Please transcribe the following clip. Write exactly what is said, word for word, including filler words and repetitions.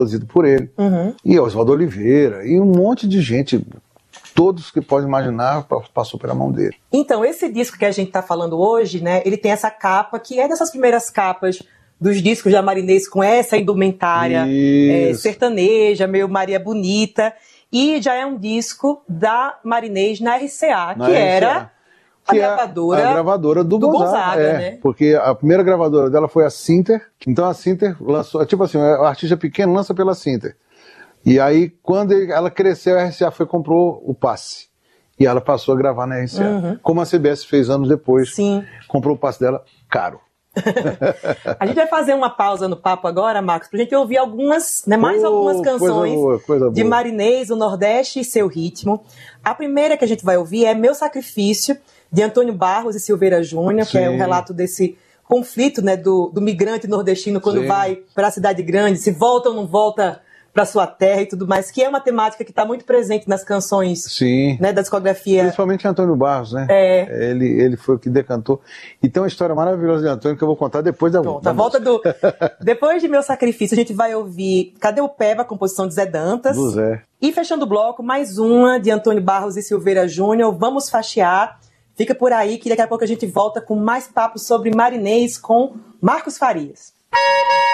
produzido por ele, uhum. e Oswaldo Oliveira, e um monte de gente, todos que pode imaginar, passou pela mão dele. Então, esse disco que a gente está falando hoje, né, ele tem essa capa, que é dessas primeiras capas dos discos da Marinês, com essa indumentária é, sertaneja, meio Maria Bonita, e já é um disco da Marinês na R C A, na que R C A. Era a que gravadora, é a gravadora do, do Gonzaga, Gonzaga é, né? Porque a primeira gravadora dela foi a Sinter, então a Sinter lançou, tipo assim, o artista pequeno lança pela Sinter. E aí, quando ela cresceu, a R C A foi comprou o passe. E ela passou a gravar na R C A. Uhum. Como a C B S fez anos depois, Sim. comprou o passe dela caro. A gente vai fazer uma pausa no papo agora, Marcos, pra gente ouvir algumas, né, mais oh, algumas canções coisa boa, coisa de boa. Marinês, o Nordeste e seu ritmo. A primeira que a gente vai ouvir é Meu Sacrifício, de Antônio Barros e Silveira Júnior, que é o relato desse conflito, né, do, do migrante nordestino quando Sim. vai para a cidade grande, se volta ou não volta para sua terra e tudo mais, que é uma temática que está muito presente nas canções Sim. Né, da discografia. Principalmente Antônio Barros, né? É. Ele, ele foi o que decantou. E tem uma história maravilhosa de Antônio que eu vou contar depois da, Pronto, da a volta do Depois de Meu Sacrifício, a gente vai ouvir Cadê o Peba, composição de Zé Dantas. Do Zé. E fechando o bloco, mais uma de Antônio Barros e Silveira Júnior, Vamos Faxear. Fica por aí que daqui a pouco a gente volta com mais papo sobre Marinês com Marcos Farias.